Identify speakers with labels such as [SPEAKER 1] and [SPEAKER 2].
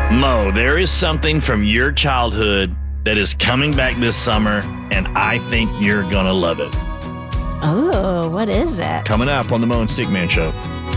[SPEAKER 1] Mo, there is something from your childhood that is coming back this summer, and I think you're going to love it.
[SPEAKER 2] Oh, what is it?
[SPEAKER 3] Coming up on the Mo and Stickman Show.